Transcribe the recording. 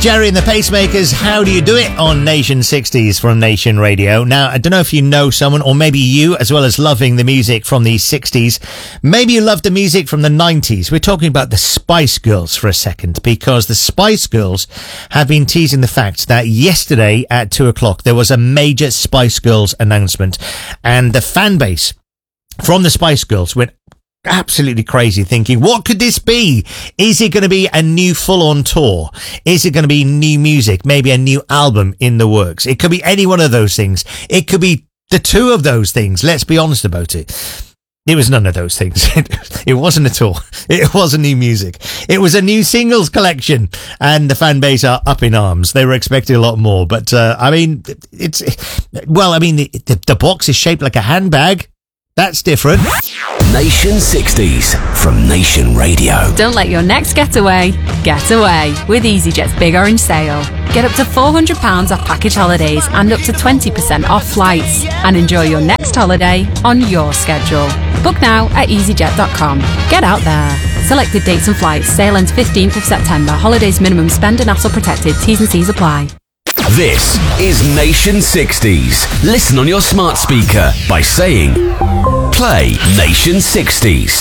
Jerry and the Pacemakers, How Do You Do It on Nation 60s from Nation Radio. Now, I don't know if you know someone, or maybe you, as well as loving the music from the 60s, maybe you love the music from the 90s. We're talking about the Spice Girls for a second, because the Spice Girls have been teasing the fact that yesterday at 2 o'clock there was a major Spice Girls announcement, and the fan base from the Spice Girls went absolutely crazy, thinking, what could this be? Is it going to be a new full-on tour? Is it going to be new music? Maybe a new album in the works? It could be any one of those things. It could be the two of those things. Let's be honest about it. It was none of those things. It wasn't a tour. It wasn't new music. It was a new singles collection, and the fan base are up in arms. They were expecting a lot more, but the box is shaped like a handbag. That's different. Nation 60s from Nation Radio. Don't let your next getaway get away with EasyJet's Big Orange Sale. Get up to £400 off package holidays and up to 20% off flights. And enjoy your next holiday on your schedule. Book now at easyjet.com. Get out there. Selected dates and flights. Sale ends 15th of September. Holidays minimum spend and hassle protected. T's and C's apply. This is Nation 60s. Listen on your smart speaker by saying, play Nation 60s.